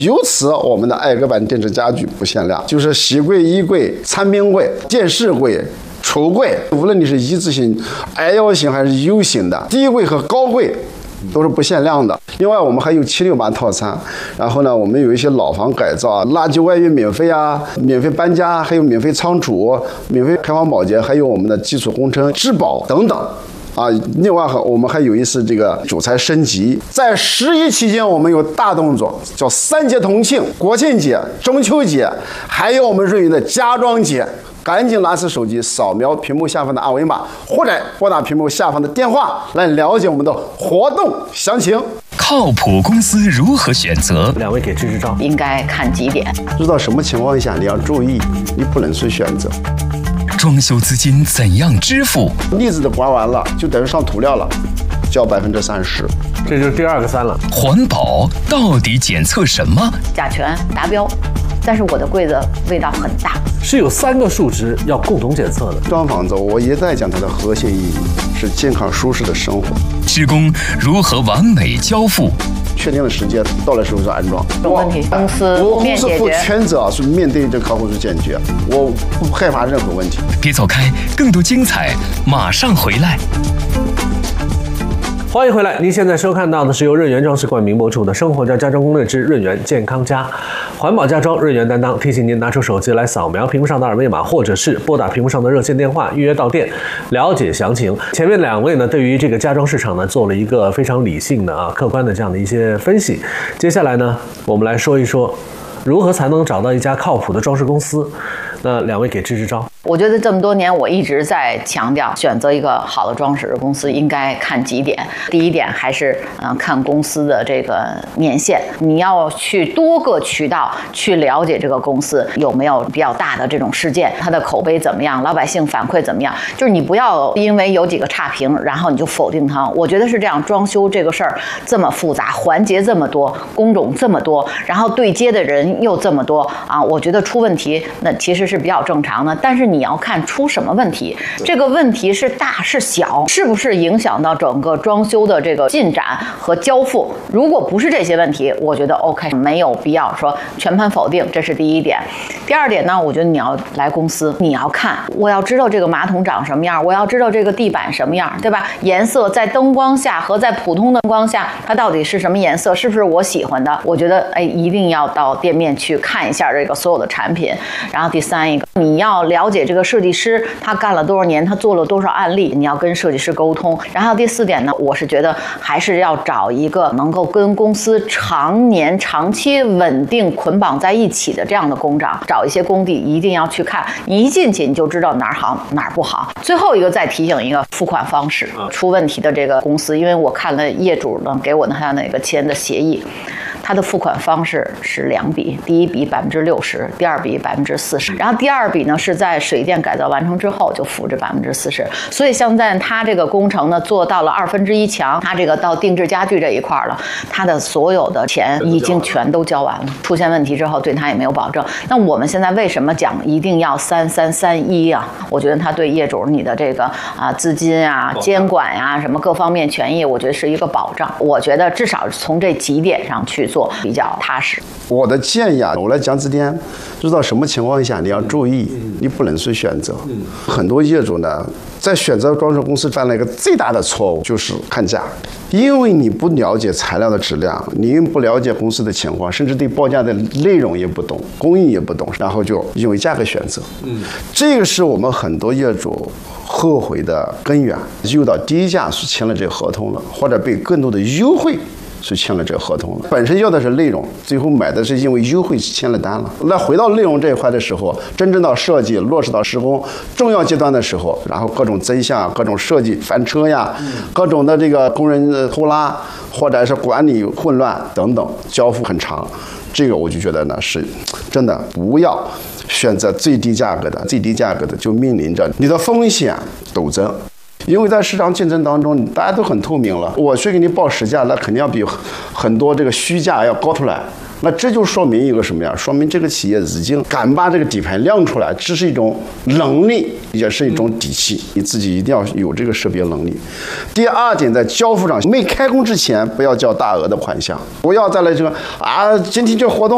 由此，我们的爱格版定制家具不限量，就是洗柜、衣柜、餐冰柜、电视柜、橱柜，无论你是一字形、L 型还是 U 型的，低柜和高柜都是不限量的。另外，我们还有768套餐。然后呢，我们有一些老房改造啊，垃圾外运免费啊，免费搬家，还有免费仓储、免费开荒保洁，还有我们的基础工程质保等等。另外我们还有一次这个主材升级，在11期间我们有大动作，叫3节同庆，国庆节、中秋节，还有我们润云的家装节。赶紧拿起手机扫描屏幕下方的二维码，或者拨打屏幕下方的电话来了解我们的活动详情。 靠谱公司如何选择？ 两位给支招。 应该看几点？ 知道什么情况下你要注意，你不能随选择。 装修资金怎样支付？ 腻子的刮完了，就等于上涂料了，交30%。 这就是第2个3了。 环保到底检测什么？ 甲醛达标，但是我的柜子味道很大。 是有3个数值要共同检测的。 装房子，我一再讲它的核心意义是健康舒适的生活。 施工如何完美交付？ 确定的时间到了时候就安装。 有问题，公司负全责是面对这客户去解决，我不害怕任何问题。 别走开，更多精彩马上回来。 欢迎回来，您现在收看到的是由润源装饰冠名播出的《生活家家装攻略之润源健康家》，环保家装润源担当，提醒您拿出手机来扫描屏幕上的二维码，或者是拨打屏幕上的热线电话预约到店，了解详情。前面2位呢，对于这个家装市场呢，做了一个非常理性的客观的这样的一些分析。接下来呢，我们来说一说如何才能找到一家靠谱的装饰公司。那2位给支招。 我觉得这么多年，我一直在强调，选择一个好的装饰公司应该看几点。第一点还是看公司的这个年限，你要去多个渠道去了解这个公司有没有比较大的这种事件，它的口碑怎么样，老百姓反馈怎么样。就是你不要因为有几个差评，然后你就否定它。我觉得是这样，装修这个事儿这么复杂，环节这么多，工种这么多，然后对接的人又这么多我觉得出问题那其实是比较正常的。但是你要看出什么问题，这个问题是大是小，是不是影响到整个装修的这个进展和交付。如果不是这些问题，我觉得 OK， 没有必要说全盘否定，这是第一点。第2点呢，我觉得你要来公司，你要看，我要知道这个马桶长什么样，我要知道这个地板什么样，对吧？颜色在灯光下和在普通的光下，它到底是什么颜色，是不是我喜欢的？我觉得一定要到店面去看一下这个所有的产品。然后第3一个，你要了解这个设计师他干了多少年，他做了多少案例，你要跟设计师沟通。然后第4点呢，我是觉得还是要找一个能够跟公司常年长期稳定捆绑在一起的这样的工长，找一些工地一定要去看，你一进去你就知道哪儿好哪儿不好。最后一个再提醒一个付款方式，出问题的这个公司，因为我看了业主呢给我的他那个签的协议，他的付款方式是2笔，第1笔60%，第2笔40%，然后第2笔呢是在水电改造完成之后就付这40%。所以现在他这个工程呢做到了1/2墙，他这个到定制家具这一块了，他的所有的钱已经全都交完了。出现问题之后对他也没有保证。那我们现在为什么讲一定要3331啊？我觉得他对业主你的这个资金监管什么各方面权益，我觉得是一个保障。我觉得至少从这几点上去做比较踏实。 我的建议我来讲几点，知道什么情况下你要注意，你不能随选择。很多业主呢，在选择装饰公司犯了一个最大的错误，就是看价。因为你不了解材料的质量，你不了解公司的情况，甚至对报价的内容也不懂，工艺也不懂，然后就因为价格选择。这个是我们很多业主后悔的根源，又到低价去签了这个合同了，或者被更多的优惠去签了这个合同了。本身要的是内容，最后买的是因为优惠签了单了。那回到内容这一块的时候，真正到设计落实到施工重要阶段的时候，然后各种增项、各种设计翻车各种的这个工人拖拉，或者是管理混乱等等，交付很长。这个我就觉得呢，是真的不要选择最低价格的，最低价格的就面临着你的风险陡增。因为在市场竞争当中，大家都很透明了，我去给你报实价，那肯定要比很多这个虚价要高出来。那这就说明一个什么呀？说明这个企业已经敢把这个底牌亮出来，这是一种能力，也是一种底气。你自己一定要有这个识别能力。第2点，在交付上，没开工之前不要交大额的款项，不要再来这个今天这活动